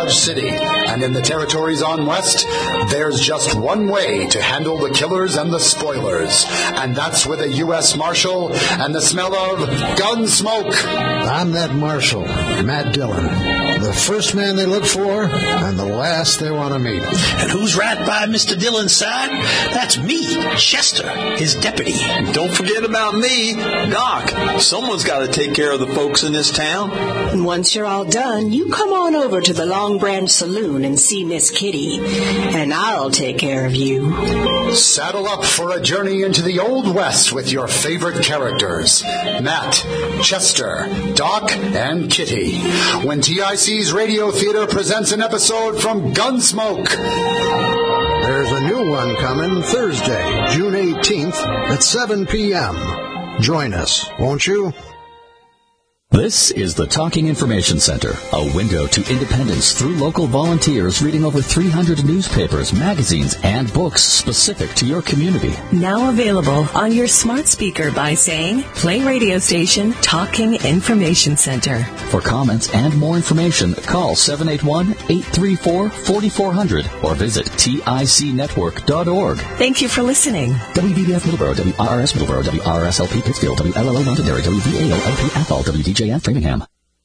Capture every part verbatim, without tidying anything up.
Dodge City. And in the territories on West, there's just one way to handle the killers and the spoilers. And that's with a U S Marshal and the smell of gun smoke. I'm that Marshal, Matt Dillon. The first man they look for and the last they want to meet. And who's right by Mister Dillon's side? That's me, Chester, his deputy. Don't forget about me, Doc. Someone's got to take care of the folks in this town. Once you're all done, you come on over to the Long Branch Saloon and see Miss Kitty, and I'll take care of you. Saddle up for a journey into the Old West with your favorite characters, Matt, Chester, Doc, and Kitty, when T I C's Radio Theater presents an episode from Gunsmoke. There's a new one coming Thursday, June eighteenth at seven p.m. Join us, won't you? This is the Talking Information Center, a window to independence through local volunteers reading over three hundred newspapers, magazines, and books specific to your community. Now available on your smart speaker by saying, play radio station Talking Information Center. For comments and more information, call seven eight one, eight three four, four four zero zero or visit tic network dot org. Thank you for listening. W B B F Middleborough, W R R S Middleborough, W R R S L P Pittsfield, W L L O Londonderry, W V A O L P Athol, W D J F Framingham.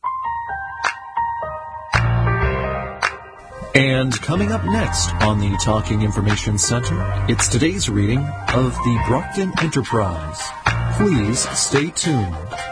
And coming up next on the Talking Information Center, it's today's reading of the Brockton Enterprise. Please stay tuned.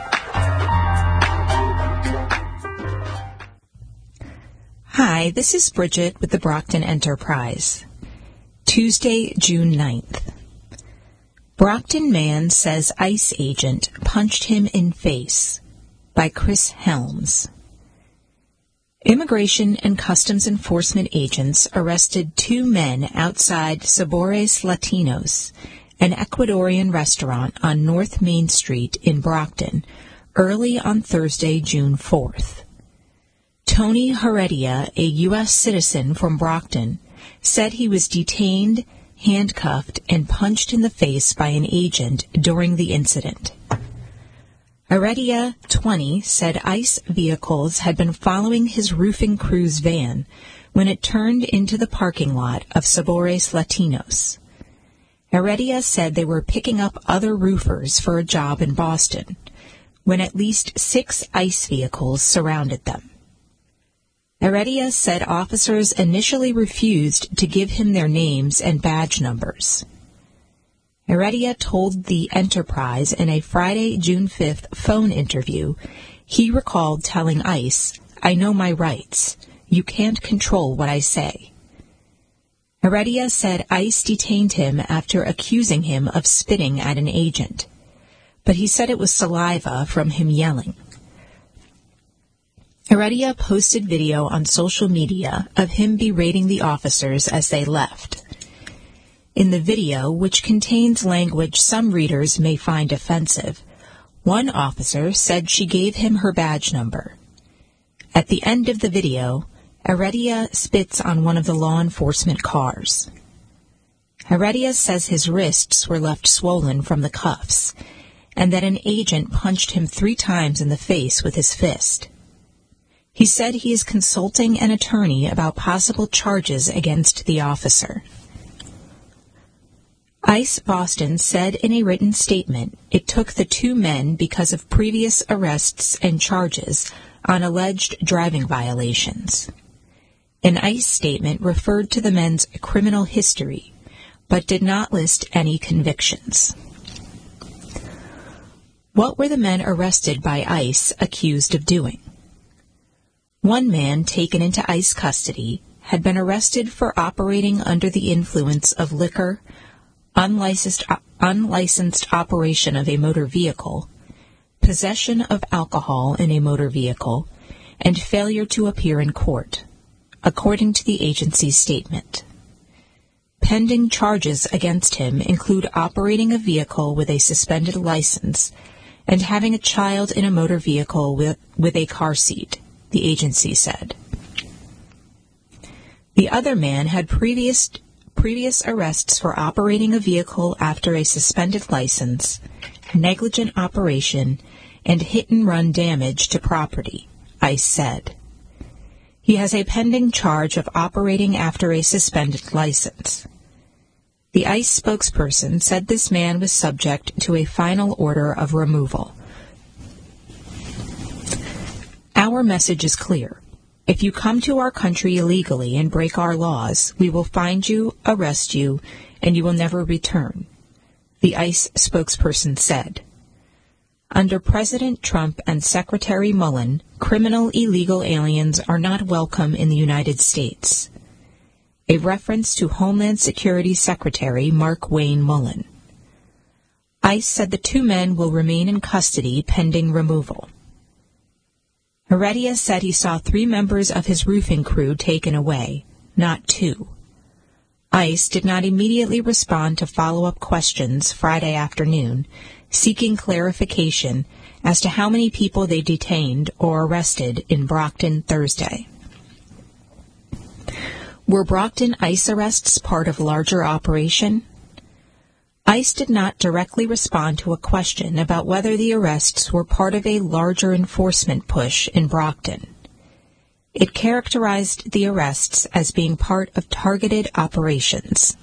Hi, this is Bridget with the Brockton Enterprise. Tuesday, June ninth. Brockton man says ICE agent punched him in face. By Chris Helms. Immigration and Customs Enforcement agents arrested two men outside Sabores Latinos, an Ecuadorian restaurant on North Main Street in Brockton, early on Thursday, June fourth. Tony Heredia, a U S citizen from Brockton, said he was detained, handcuffed, and punched in the face by an agent during the incident. Heredia, twenty, said ICE vehicles had been following his roofing crew's van when it turned into the parking lot of Sabores Latinos. Heredia said they were picking up other roofers for a job in Boston when at least six ICE vehicles surrounded them. Heredia said officers initially refused to give him their names and badge numbers. Heredia told the Enterprise in a Friday, June fifth phone interview he recalled telling ICE, "I know my rights. You can't control what I say." Heredia said ICE detained him after accusing him of spitting at an agent, but he said it was saliva from him yelling. Heredia posted video on social media of him berating the officers as they left. In the video, which contains language some readers may find offensive, one officer said she gave him her badge number. At the end of the video, Heredia spits on one of the law enforcement cars. Heredia says his wrists were left swollen from the cuffs, and that an agent punched him three times in the face with his fist. He said he is consulting an attorney about possible charges against the officer. ICE Boston said in a written statement it took the two men because of previous arrests and charges on alleged driving violations. An ICE statement referred to the men's criminal history, but did not list any convictions. What were the men arrested by ICE accused of doing? One man taken into ICE custody had been arrested for operating under the influence of liquor, unlicensed, unlicensed operation of a motor vehicle, possession of alcohol in a motor vehicle, and failure to appear in court, according to the agency's statement. Pending charges against him include operating a vehicle with a suspended license and having a child in a motor vehicle with, with a car seat, the agency said. The other man had previous previous arrests for operating a vehicle after a suspended license, negligent operation, and hit-and-run damage to property, ICE said. He has a pending charge of operating after a suspended license. The ICE spokesperson said this man was subject to a final order of removal. Our message is clear. If you come to our country illegally and break our laws, we will find you, arrest you, and you will never return, the ICE spokesperson said. Under President Trump and Secretary Mullen, criminal illegal aliens are not welcome in the United States. A reference to Homeland Security Secretary Mark Wayne Mullen. ICE said the two men will remain in custody pending removal. Heredia said he saw three members of his roofing crew taken away, not two. ICE did not immediately respond to follow-up questions Friday afternoon, seeking clarification as to how many people they detained or arrested in Brockton Thursday. Were Brockton ICE arrests part of larger operation? ICE did not directly respond to a question about whether the arrests were part of a larger enforcement push in Brockton. It characterized the arrests as being part of targeted operations.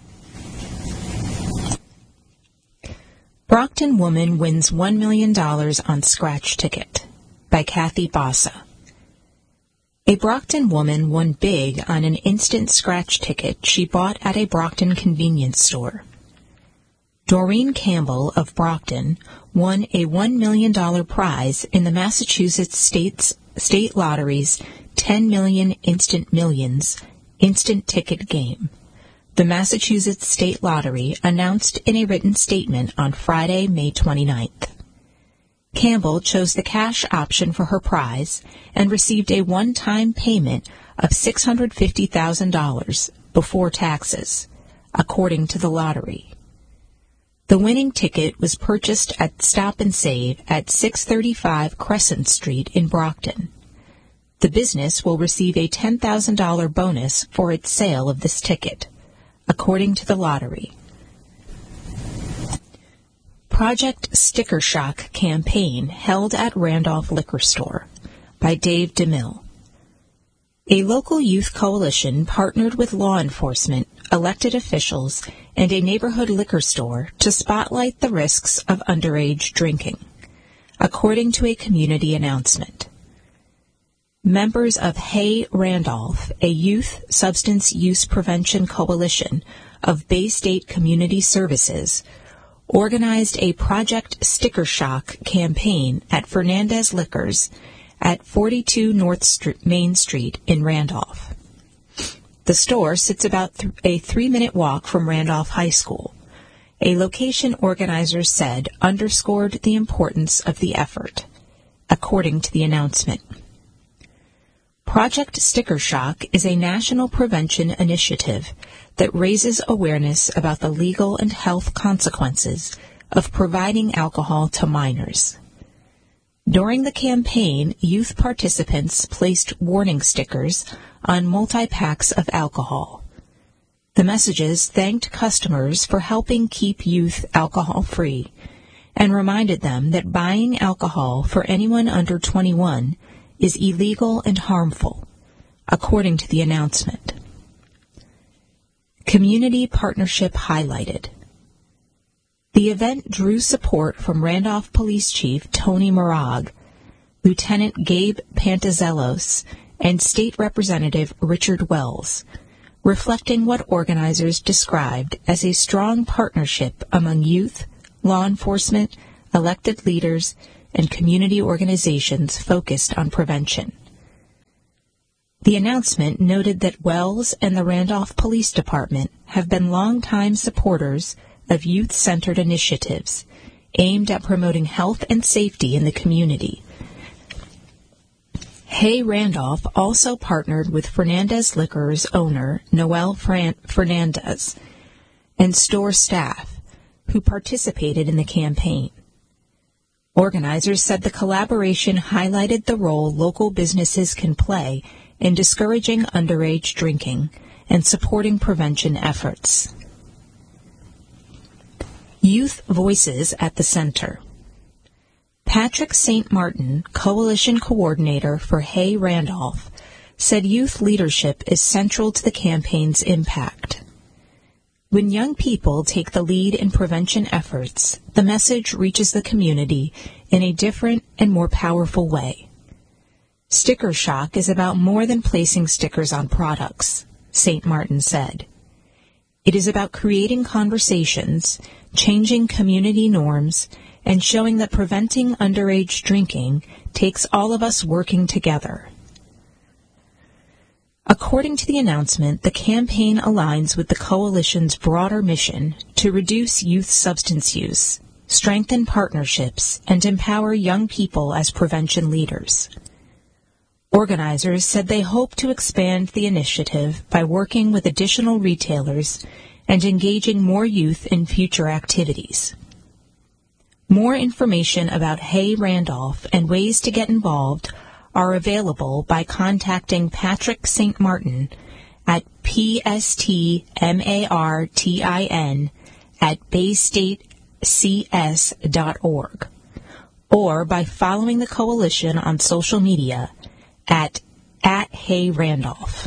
Brockton woman wins one million dollars on scratch ticket, by Kathy Bassa. A Brockton woman won big on an instant scratch ticket she bought at a Brockton convenience store. Doreen Campbell of Brockton won a one million dollars prize in the Massachusetts State's, State Lottery's ten million Instant Millions instant ticket game. The Massachusetts State Lottery announced in a written statement on Friday, May twenty-ninth. Campbell chose the cash option for her prize and received a one-time payment of six hundred fifty thousand dollars before taxes, according to the lottery. The winning ticket was purchased at Stop and Save at six thirty-five Crescent Street in Brockton. The business will receive a ten thousand dollars bonus for its sale of this ticket, according to the lottery. Project Sticker Shock campaign held at Randolph Liquor Store, by Dave DeMille. A local youth coalition partnered with law enforcement, elected officials, and a neighborhood liquor store to spotlight the risks of underage drinking, according to a community announcement. Members of Hey Randolph, a youth substance use prevention coalition of Bay State Community Services, organized a Project Sticker Shock campaign at Fernandez Liquors at forty-two North St- Main Street in Randolph. The store sits about th- a three-minute walk from Randolph High School. A location organizers said underscored the importance of the effort, according to the announcement. Project Sticker Shock is a national prevention initiative that raises awareness about the legal and health consequences of providing alcohol to minors. During the campaign, youth participants placed warning stickers on multi-packs of alcohol. The messages thanked customers for helping keep youth alcohol-free and reminded them that buying alcohol for anyone under twenty-one is illegal and harmful, according to the announcement. Community partnership highlighted. The event drew support from Randolph Police Chief Tony Morag, Lieutenant Gabe Pantazellos, and State Representative Richard Wells, reflecting what organizers described as a strong partnership among youth, law enforcement, elected leaders, and community organizations focused on prevention. The announcement noted that Wells and the Randolph Police Department have been longtime supporters of youth-centered initiatives aimed at promoting health and safety in the community. Hey Randolph also partnered with Fernandez Liquors owner Noel Fran- Fernandez and store staff who participated in the campaign. Organizers said the collaboration highlighted the role local businesses can play in discouraging underage drinking and supporting prevention efforts. Youth Voices at the Center. Patrick Saint Martin, Coalition Coordinator for Hey Randolph, said youth leadership is central to the campaign's impact. When young people take the lead in prevention efforts, the message reaches the community in a different and more powerful way. Sticker shock is about more than placing stickers on products, Saint Martin said. It is about creating conversations, changing community norms, and showing that preventing underage drinking takes all of us working together. According to the announcement, the campaign aligns with the coalition's broader mission to reduce youth substance use, strengthen partnerships, and empower young people as prevention leaders. Organizers said they hope to expand the initiative by working with additional retailers and engaging more youth in future activities. More information about Hey Randolph and ways to get involved are available by contacting Patrick Saint Martin at P S T M A R T I N at bay state c s dot org or by following the coalition on social media at at Hey Randolph.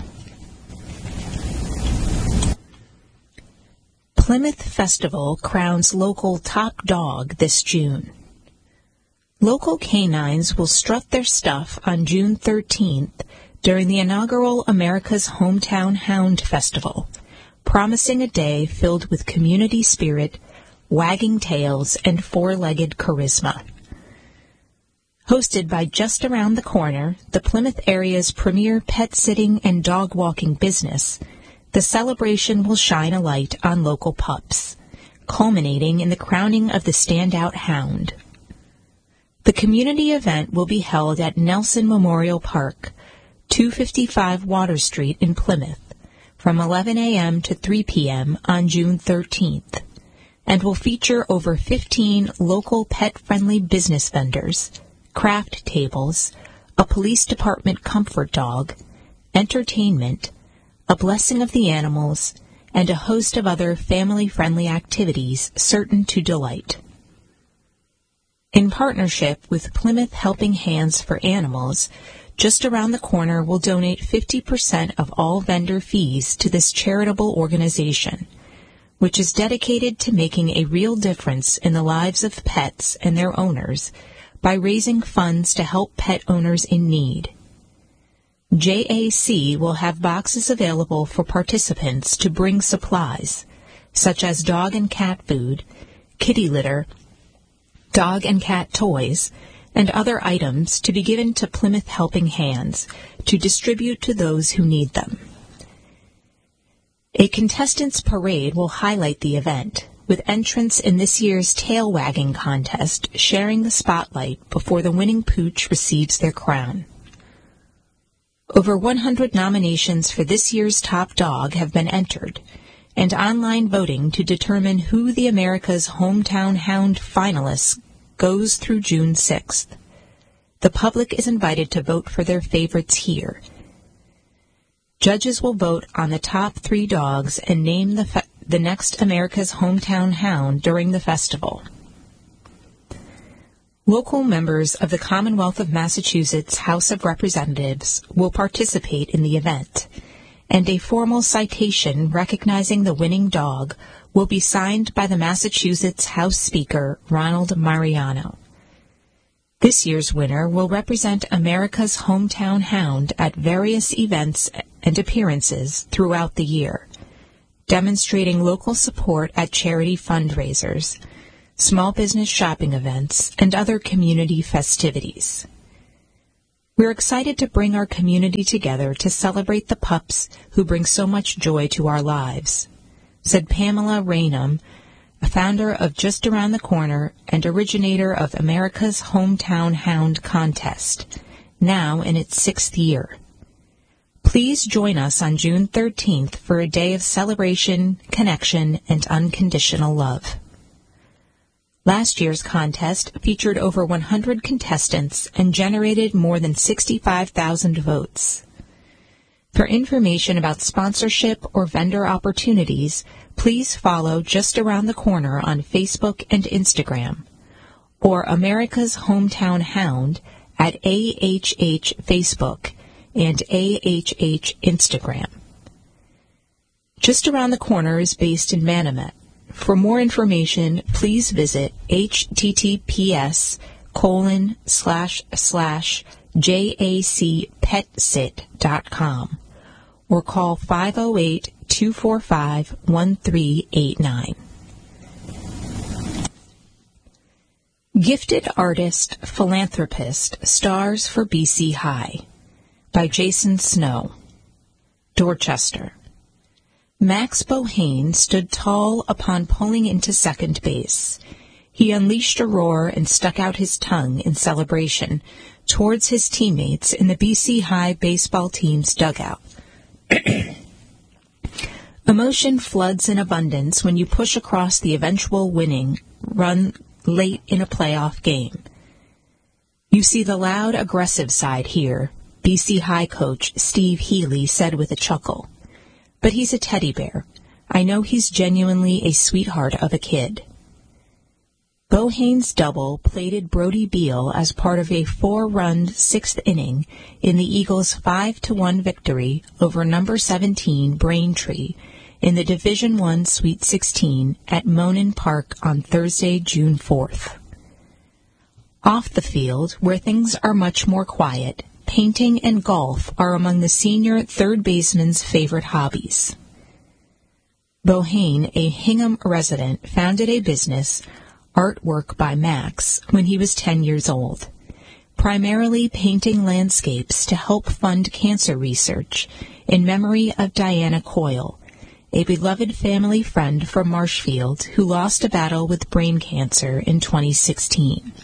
Plymouth Festival crowns local top dog this June. Local canines will strut their stuff on June thirteenth during the inaugural America's Hometown Hound Festival, promising a day filled with community spirit, wagging tails, and four-legged charisma. Hosted by Just Around the Corner, the Plymouth area's premier pet sitting and dog walking business, the celebration will shine a light on local pups, culminating in the crowning of the standout hound. The community event will be held at Nelson Memorial Park, two fifty-five Water Street in Plymouth, from eleven a.m. to three p.m. on June thirteenth, and will feature over fifteen local pet-friendly business vendors, craft tables, a police department comfort dog, entertainment, a blessing of the animals, and a host of other family-friendly activities certain to delight. In partnership with Plymouth Helping Hands for Animals, Just Around the Corner will donate fifty percent of all vendor fees to this charitable organization, which is dedicated to making a real difference in the lives of pets and their owners by raising funds to help pet owners in need. J A C will have boxes available for participants to bring supplies, such as dog and cat food, kitty litter, dog and cat toys, and other items to be given to Plymouth Helping Hands to distribute to those who need them. A contestants parade will highlight the event, with entrants in this year's tail wagging contest sharing the spotlight before the winning pooch receives their crown. Over one hundred nominations for this year's top dog have been entered, and online voting to determine who the America's Hometown Hound finalists goes through June sixth. The public is invited to vote for their favorites here. Judges will vote on the top three dogs and name the, fe- the next America's Hometown Hound during the festival. Local members of the Commonwealth of Massachusetts House of Representatives will participate in the event, and a formal citation recognizing the winning dog will be signed by the Massachusetts House Speaker, Ronald Mariano. This year's winner will represent America's Hometown Hound at various events and appearances throughout the year, demonstrating local support at charity fundraisers, small business shopping events, and other community festivities. We're excited to bring our community together to celebrate the pups who bring so much joy to our lives, said Pamela Raynham, a founder of Just Around the Corner and originator of America's Hometown Hound Contest, now in its sixth year. Please join us on June thirteenth for a day of celebration, connection, and unconditional love. Last year's contest featured over one hundred contestants and generated more than sixty-five thousand votes. For information about sponsorship or vendor opportunities, please follow Just Around the Corner on Facebook and Instagram, or America's Hometown Hound at A H H Facebook, and A H H Instagram. Just around the corner is based in Manomet. For more information, please visit https colon slash slash jacpetsit dot com or call five oh eight, two four five, one three eight nine. Gifted Artist Philanthropist Stars for B C High by Jason Snow, Dorchester. Max Bohane stood tall upon pulling into second base. He unleashed a roar and stuck out his tongue in celebration towards his teammates in the B C High baseball team's dugout. Emotion floods in abundance when you push across the eventual winning run late in a playoff game. You see the loud, aggressive side here, B C High coach Steve Healy said with a chuckle. But he's a teddy bear. I know he's genuinely a sweetheart of a kid. Bohane's double plated Brody Beal as part of a four-run sixth inning in the Eagles' five to one victory over number seventeen Braintree in the Division One Sweet sixteen at Monin Park on Thursday, June fourth. Off the field, where things are much more quiet, painting and golf are among the senior third baseman's favorite hobbies. Bohane, a Hingham resident, founded a business, Artwork by Max, when he was ten years old, primarily painting landscapes to help fund cancer research in memory of Diana Coyle, a beloved family friend from Marshfield who lost a battle with brain cancer in twenty sixteen.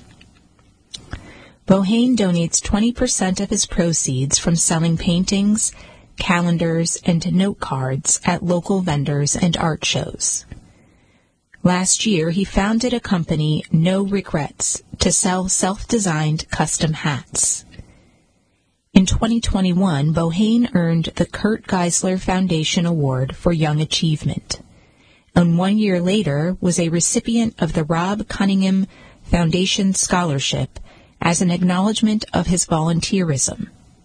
Bohane donates twenty percent of his proceeds from selling paintings, calendars, and note cards at local vendors and art shows. Last year, he founded a company, No Regrets, to sell self-designed custom hats. In twenty twenty-one, Bohane earned the Kurt Geisler Foundation Award for Young Achievement, and one year later was a recipient of the Rob Cunningham Foundation Scholarship as an acknowledgement of his volunteerism.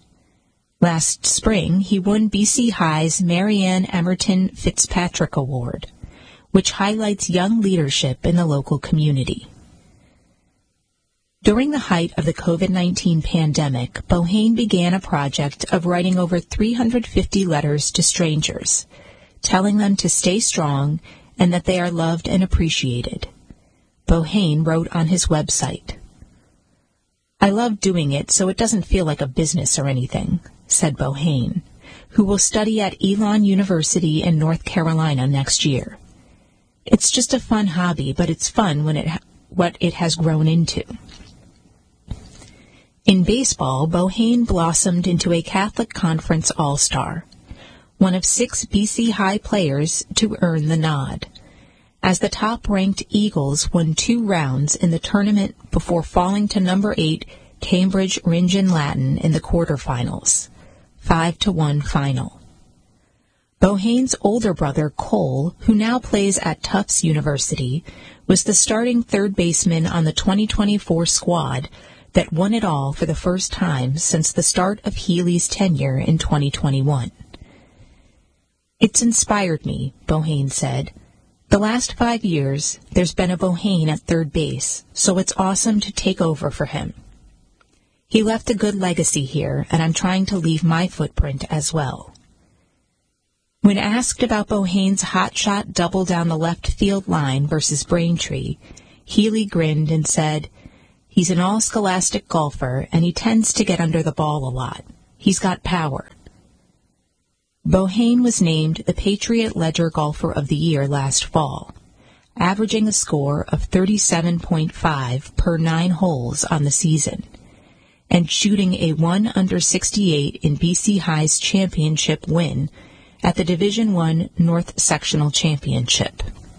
Last spring, he won B C High's Marianne Emerton Fitzpatrick Award, which highlights young leadership in the local community. During the height of the COVID nineteen pandemic, Bohane began a project of writing over three hundred fifty letters to strangers, telling them to stay strong and that they are loved and appreciated. Bohane wrote on his website, "I love doing it so it doesn't feel like a business or anything," said Bohane, who will study at Elon University in North Carolina next year. "It's just a fun hobby, but it's fun when it ha- what it has grown into." In baseball, Bohane blossomed into a Catholic Conference All-Star, one of six B C High players to earn the nod, as the top-ranked Eagles won two rounds in the tournament before falling to number eight Cambridge Ringen Latin in the quarterfinals, five to one final. Bohane's older brother, Cole, who now plays at Tufts University, was the starting third baseman on the twenty twenty-four squad that won it all for the first time since the start of Healy's tenure in twenty twenty-one. "It's inspired me," Bohane said. "The last five years, there's been a Bohane at third base, so it's awesome to take over for him. He left a good legacy here, and I'm trying to leave my footprint as well." When asked about Bohane's hotshot double down the left field line versus Braintree, Healy grinned and said, "He's an all-scholastic golfer, and he tends to get under the ball a lot. He's got power." Bohane was named the Patriot Ledger Golfer of the Year last fall, averaging a score of thirty-seven point five per nine holes on the season, and shooting a one under sixty-eight in B C High's championship win at the Division One North Sectional Championship.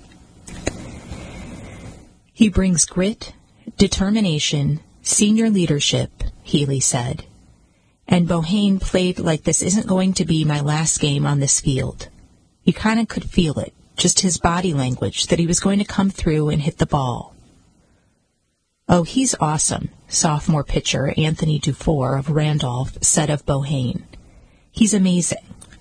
"He brings grit, determination, senior leadership," Healy said. "And Bohane played like this isn't going to be my last game on this field. You kind of could feel it, just his body language, that he was going to come through and hit the ball." "Oh, he's awesome," sophomore pitcher Anthony Dufour of Randolph said of Bohane. He's amazing.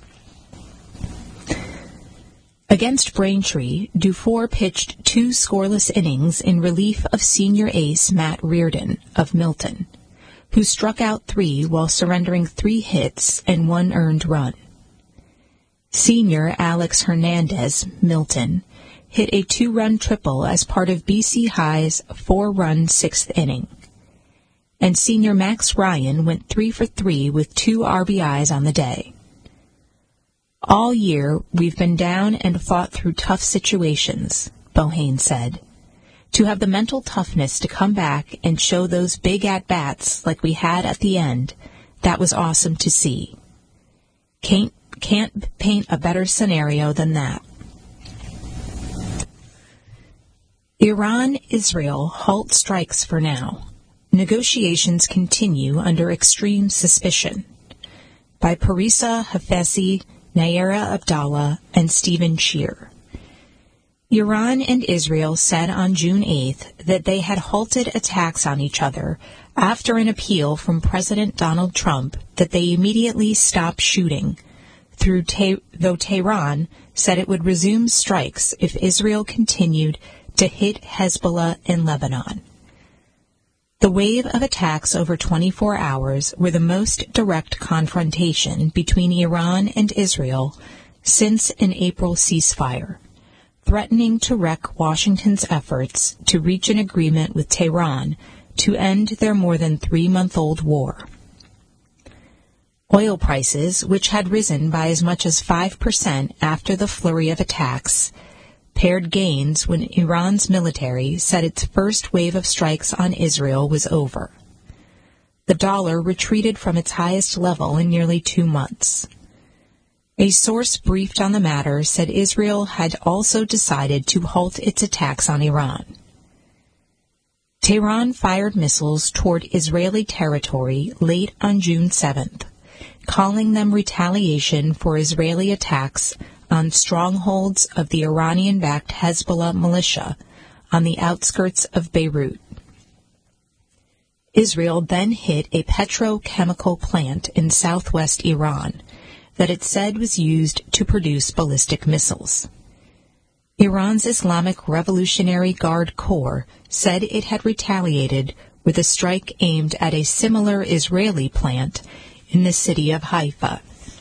Against Braintree, Dufour pitched two scoreless innings in relief of senior ace Matt Reardon of Milton, who struck out three while surrendering three hits and one earned run. Senior Alex Hernandez, Milton, hit a two-run triple as part of B C High's four-run sixth inning. And senior Max Ryan went three for three with two R B Is on the day. All year, we've been down and fought through tough situations, Bohane said. To have the mental toughness to come back and show those big at-bats like we had at the end, that was awesome to see. Can't, can't paint a better scenario than that. Iran-Israel halt strikes for now. Negotiations continue under extreme suspicion. By Parisa Hafezi, Naira Abdallah, and Stephen Shear. Iran and Israel said on June eighth that they had halted attacks on each other after an appeal from President Donald Trump that they immediately stop shooting, through te- though Tehran said it would resume strikes if Israel continued to hit Hezbollah in Lebanon. The wave of attacks over twenty-four hours were the most direct confrontation between Iran and Israel since an April ceasefire, threatening to wreck Washington's efforts to reach an agreement with Tehran to end their more than three-month-old war. Oil prices, which had risen by as much as five percent after the flurry of attacks, paired gains when Iran's military said its first wave of strikes on Israel was over. The dollar retreated from its highest level in nearly two months. A source briefed on the matter said Israel had also decided to halt its attacks on Iran. Tehran fired missiles toward Israeli territory late on June seventh, calling them retaliation for Israeli attacks on strongholds of the Iranian-backed Hezbollah militia on the outskirts of Beirut. Israel then hit a petrochemical plant in southwest Iran that it said was used to produce ballistic missiles. Iran's Islamic Revolutionary Guard Corps said it had retaliated with a strike aimed at a similar Israeli plant in the city of Haifa.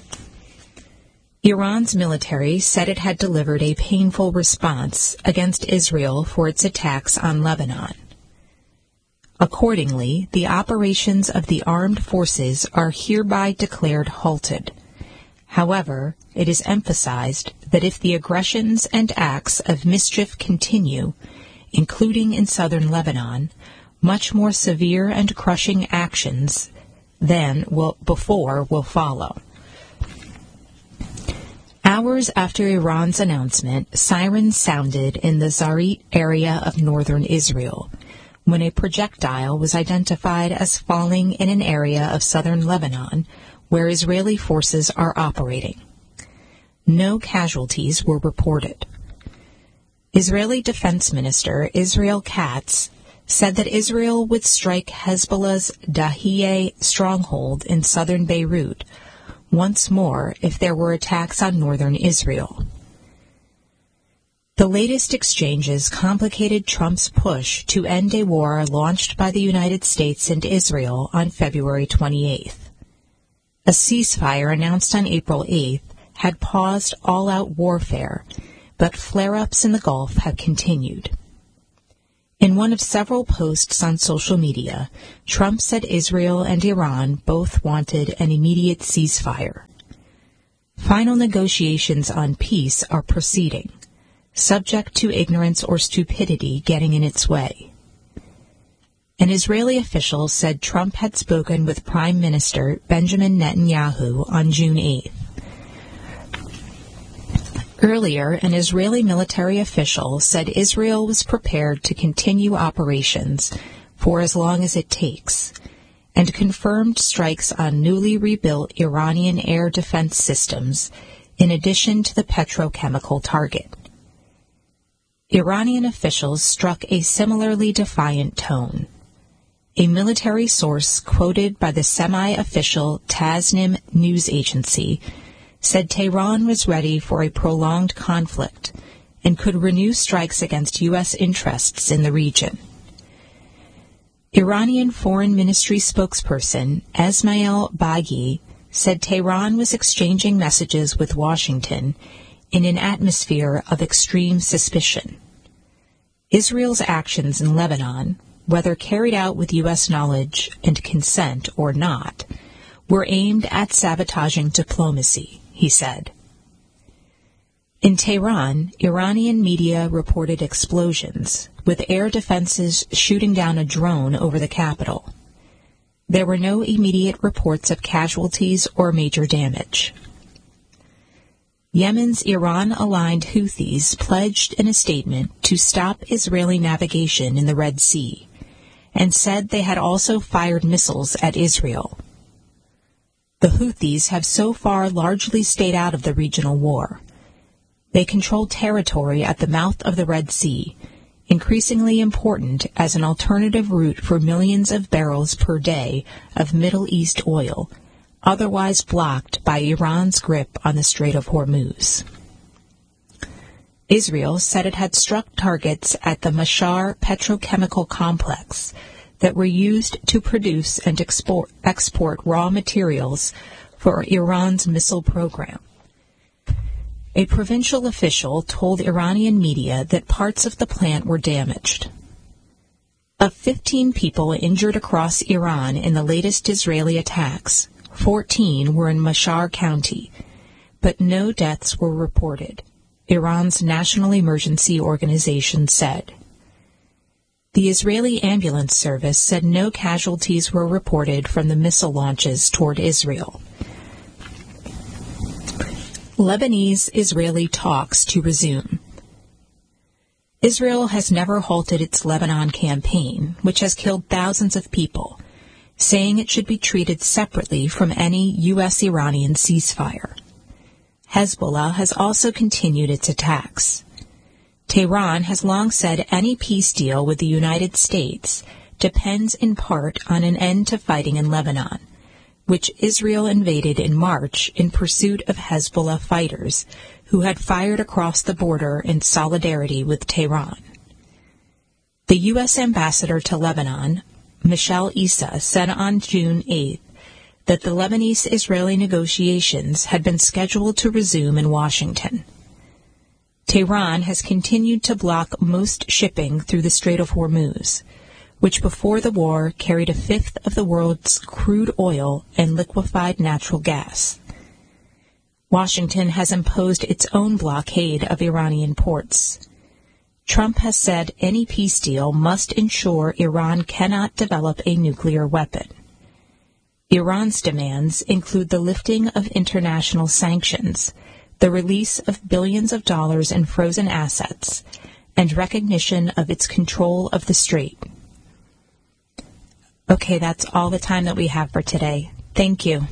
Iran's military said it had delivered a painful response against Israel for its attacks on Lebanon. Accordingly, the operations of the armed forces are hereby declared halted. However, it is emphasized that if the aggressions and acts of mischief continue, including in southern Lebanon, much more severe and crushing actions than will, before will follow. Hours after Iran's announcement, sirens sounded in the Zarit area of northern Israel, when a projectile was identified as falling in an area of southern Lebanon where Israeli forces are operating. No casualties were reported. Israeli Defense Minister Israel Katz said that Israel would strike Hezbollah's Dahiyeh stronghold in southern Beirut once more if there were attacks on northern Israel. The latest exchanges complicated Trump's push to end a war launched by the United States and Israel on February twenty-eighth. A ceasefire announced on April eighth had paused all-out warfare, but flare-ups in the Gulf have continued. In one of several posts on social media, Trump said Israel and Iran both wanted an immediate ceasefire. Final negotiations on peace are proceeding, subject to ignorance or stupidity getting in its way. An Israeli official said Trump had spoken with Prime Minister Benjamin Netanyahu on June eighth. Earlier, an Israeli military official said Israel was prepared to continue operations for as long as it takes, and confirmed strikes on newly rebuilt Iranian air defense systems, in addition to the petrochemical target. Iranian officials struck a similarly defiant tone. A military source quoted by the semi-official Tasnim news agency said Tehran was ready for a prolonged conflict and could renew strikes against U S interests in the region. Iranian Foreign Ministry spokesperson Esmail Baghi said Tehran was exchanging messages with Washington in an atmosphere of extreme suspicion. Israel's actions in Lebanon, whether carried out with U S knowledge and consent or not, were aimed at sabotaging diplomacy, he said. In Tehran, Iranian media reported explosions, with air defenses shooting down a drone over the capital. There were no immediate reports of casualties or major damage. Yemen's Iran-aligned Houthis pledged in a statement to stop Israeli navigation in the Red Sea, and said they had also fired missiles at Israel. The Houthis have so far largely stayed out of the regional war. They control territory at the mouth of the Red Sea, increasingly important as an alternative route for millions of barrels per day of Middle East oil, otherwise blocked by Iran's grip on the Strait of Hormuz. Israel said it had struck targets at the Mashar petrochemical complex that were used to produce and export, export raw materials for Iran's missile program. A provincial official told Iranian media that parts of the plant were damaged. Of fifteen people injured across Iran in the latest Israeli attacks, fourteen were in Mashar County, but no deaths were reported, Iran's National Emergency Organization said. The Israeli ambulance service said no casualties were reported from the missile launches toward Israel. Lebanese-Israeli talks to resume. Israel has never halted its Lebanon campaign, which has killed thousands of people, saying it should be treated separately from any U S-Iranian ceasefire. Hezbollah has also continued its attacks. Tehran has long said any peace deal with the United States depends in part on an end to fighting in Lebanon, which Israel invaded in March in pursuit of Hezbollah fighters who had fired across the border in solidarity with Tehran. The U S ambassador to Lebanon, Michelle Issa, said on June eighth that the Lebanese-Israeli negotiations had been scheduled to resume in Washington. Tehran has continued to block most shipping through the Strait of Hormuz, which before the war carried a fifth of the world's crude oil and liquefied natural gas. Washington has imposed its own blockade of Iranian ports. Trump has said any peace deal must ensure Iran cannot develop a nuclear weapon. Iran's demands include the lifting of international sanctions, the release of billions of dollars in frozen assets, and recognition of its control of the strait. Okay, that's all the time that we have for today. Thank you.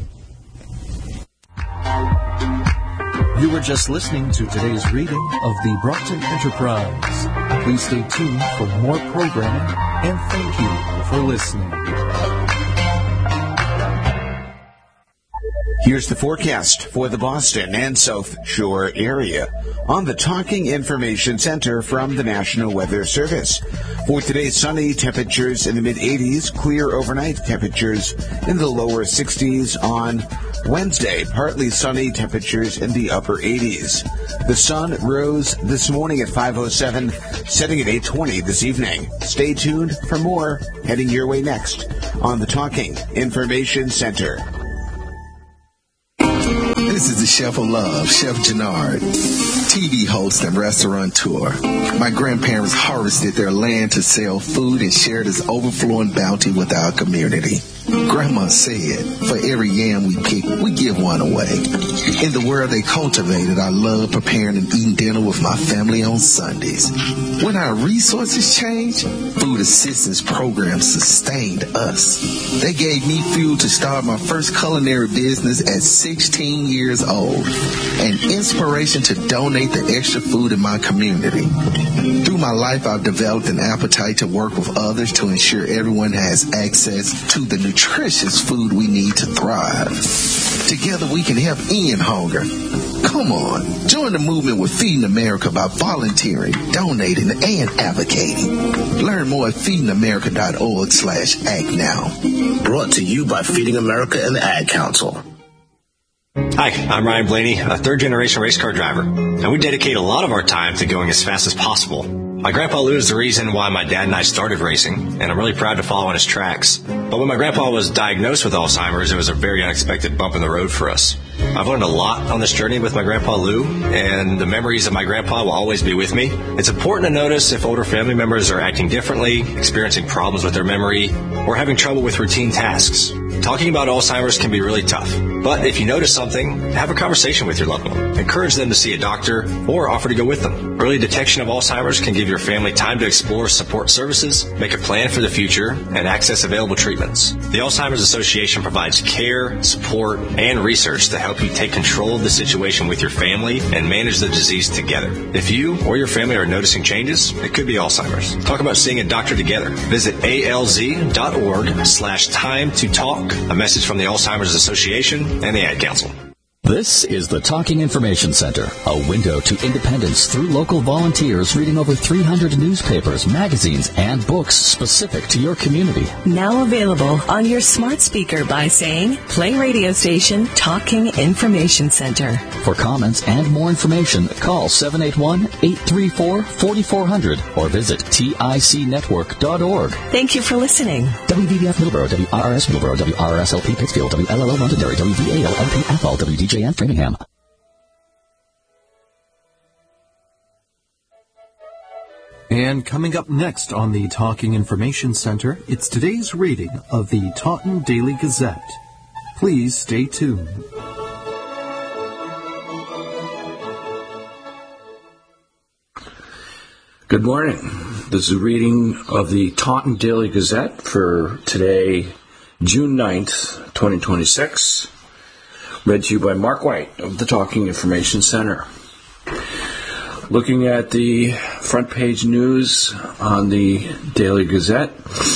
You were just listening to today's reading of the Brockton Enterprise. Please stay tuned for more programming, and thank you for listening. Here's the forecast for the Boston and South Shore area on the Talking Information Center from the National Weather Service. For today, sunny, temperatures in the mid-eighties, clear overnight, temperatures in the lower sixties on Wednesday, partly sunny, temperatures in the upper eighties. The sun rose this morning at five oh seven, setting at eight twenty this evening. Stay tuned for more heading your way next on the Talking Information Center. This is the Chef of Love, Chef Gennard, T V host and restaurateur. My grandparents harvested their land to sell food and share this overflowing bounty with our community. Grandma said, for every yam we pick, we give one away. In the world they cultivated, I love preparing and eating dinner with my family on Sundays. When our resources changed, food assistance programs sustained us. They gave me fuel to start my first culinary business at sixteen years years old. An inspiration to donate the extra food in my community. Through my life, I've developed an appetite to work with others to ensure everyone has access to the nutritious food we need to thrive. Together we can help end hunger. Come on, join the movement with Feeding America by volunteering, donating, and advocating. Learn more at feeding america dot org slash act now. Brought to you by Feeding America and the Ad Council. Hi, I'm Ryan Blaney, a third-generation race car driver, and we dedicate a lot of our time to going as fast as possible. My grandpa Lou is the reason why my dad and I started racing, and I'm really proud to follow in his tracks. But when my grandpa was diagnosed with Alzheimer's, it was a very unexpected bump in the road for us. I've learned a lot on this journey with my grandpa Lou, and the memories of my grandpa will always be with me. It's important to notice if older family members are acting differently, experiencing problems with their memory, or having trouble with routine tasks. Talking about Alzheimer's can be really tough, but if you notice something, have a conversation with your loved one. Encourage them to see a doctor or offer to go with them. Early detection of Alzheimer's can give your family time to explore support services, make a plan for the future, and access available treatments. The Alzheimer's Association provides care, support, and research to help you take control of the situation with your family and manage the disease together. If you or your family are noticing changes, it could be Alzheimer's. Talk about seeing a doctor together. Visit alz.org slash time to talk. A message from the Alzheimer's Association and the Ad Council. This is the Talking Information Center, a window to independence through local volunteers reading over three hundred newspapers, magazines, and books specific to your community. Now available on your smart speaker by saying, play radio station Talking Information Center. For comments and more information, call seven eight one, eight three four, four four zero zero or visit tic network dot org. Thank you for listening. W V B F Middleborough, W R R S Middleborough, W R R S L P Pittsfield, W L L O Londonderry, W V A L L P Athol, W D J N Framingham. And coming up next on the Talking Information Center, it's today's reading of the Taunton Daily Gazette. Please stay tuned. Good morning. This is a reading of the Taunton Daily Gazette for today, June ninth, twenty twenty-six. Read to you by Mark White of the Talking Information Center. Looking at the front page news on the Daily Gazette,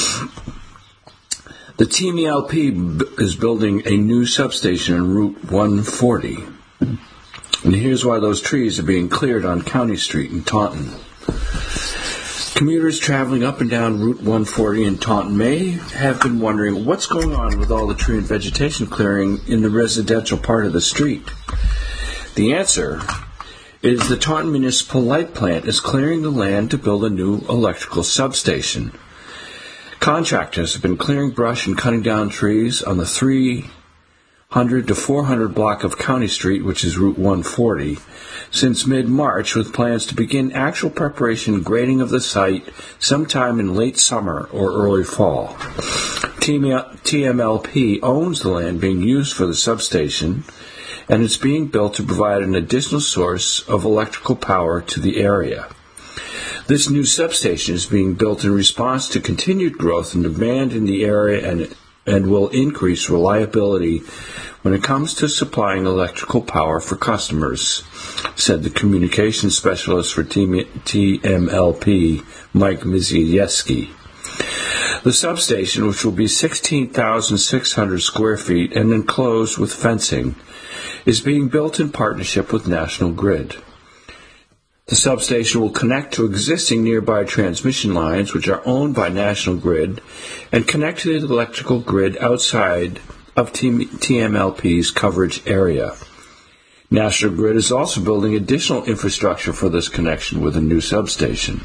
the T M L P is building a new substation on Route one forty. And here's why those trees are being cleared on County Street in Taunton. Commuters traveling up and down Route one forty in Taunton may have been wondering what's going on with all the tree and vegetation clearing in the residential part of the street. The answer is the Taunton Municipal Light Plant is clearing the land to build a new electrical substation. Contractors have been clearing brush and cutting down trees on the three hundred to four hundred block of County Street, which is Route one forty, since mid-March, with plans to begin actual preparation and grading of the site sometime in late summer or early fall. T M L P owns the land being used for the substation, and it's being built to provide an additional source of electrical power to the area. This new substation is being built in response to continued growth and demand in the area and and will increase reliability when it comes to supplying electrical power for customers, said the communications specialist for T M L P, Mike Mizieski. The substation, which will be sixteen thousand six hundred square feet and enclosed with fencing, is being built in partnership with National Grid. The substation will connect to existing nearby transmission lines, which are owned by National Grid, and connect to the electrical grid outside of T M L P's coverage area. National Grid is also building additional infrastructure for this connection with a new substation.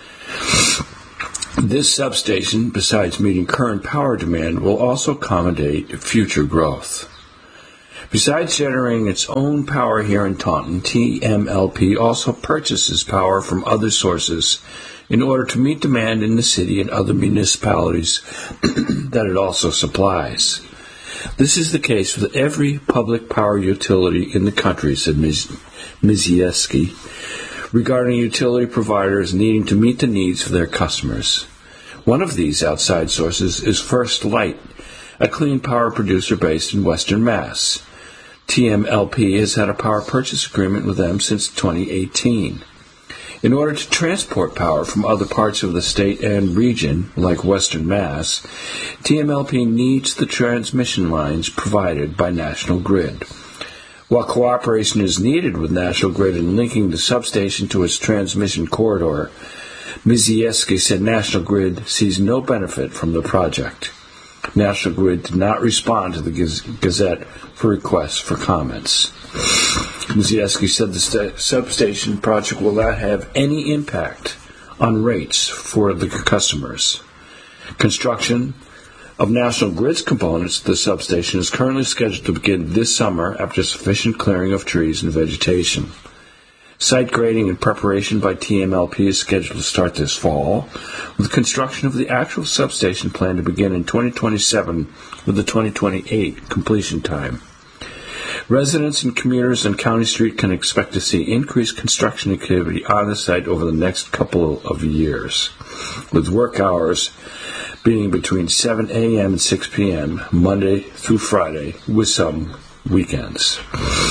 This substation, besides meeting current power demand, will also accommodate future growth. Besides generating its own power here in Taunton, T M L P also purchases power from other sources in order to meet demand in the city and other municipalities that it also supplies. This is the case with every public power utility in the country, said Mizieski, regarding utility providers needing to meet the needs of their customers. One of these outside sources is First Light, a clean power producer based in Western Mass. T M L P has had a power purchase agreement with them since twenty eighteen. In order to transport power from other parts of the state and region, like Western Mass, T M L P needs the transmission lines provided by National Grid. While cooperation is needed with National Grid in linking the substation to its transmission corridor, Mizieski said National Grid sees no benefit from the project. National Grid did not respond to the Gazette for requests for comments. Mizieski said the st- substation project will not have any impact on rates for the customers. Construction of National Grid's components to the substation is currently scheduled to begin this summer after sufficient clearing of trees and vegetation. Site grading and preparation by T M L P is scheduled to start this fall, with construction of the actual substation planned to begin in twenty twenty-seven with the twenty twenty-eight completion time. Residents and commuters on County Street can expect to see increased construction activity on the site over the next couple of years, with work hours being between seven a.m. and six p.m. Monday through Friday, with some weekends.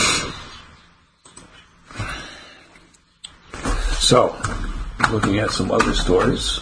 So, looking at some other stories.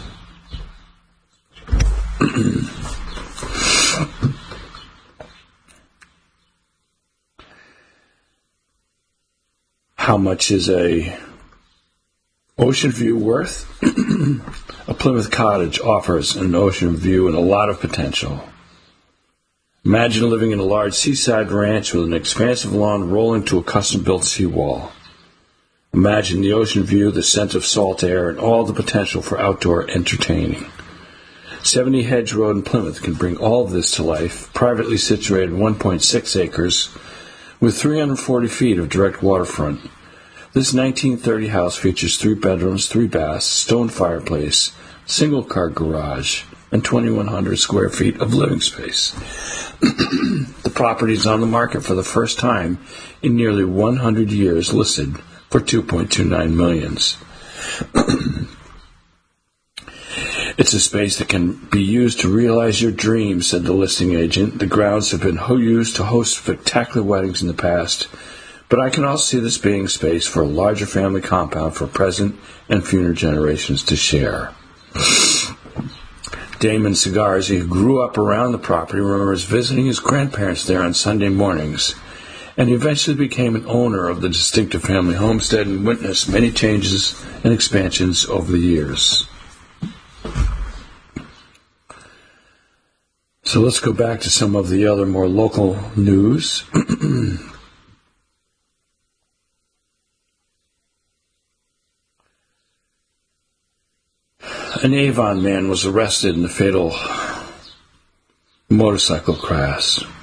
How much is a ocean view worth? A Plymouth cottage offers an ocean view and a lot of potential. Imagine living in a large seaside ranch with an expansive lawn rolling to a custom-built seawall. Imagine the ocean view, the scent of salt air, and all the potential for outdoor entertaining. seventy Hedge Road in Plymouth can bring all of this to life, privately situated one point six acres, with three hundred forty feet of direct waterfront. This nineteen thirty house features three bedrooms, three baths, stone fireplace, single-car garage, and twenty-one hundred square feet of living space. The property is on the market for the first time in nearly one hundred years, listed for two point two nine million dollars. It's a space that can be used to realize your dreams, said the listing agent. The grounds have been used to host spectacular weddings in the past, but I can also see this being space for a larger family compound for present and future generations to share. Damon Cigarzi, who grew up around the property, remembers visiting his grandparents there on Sunday mornings, and he eventually became an owner of the distinctive family homestead and witnessed many changes and expansions over the years. So let's go back to some of the other more local news. An Avon man was arrested in a fatal motorcycle crash.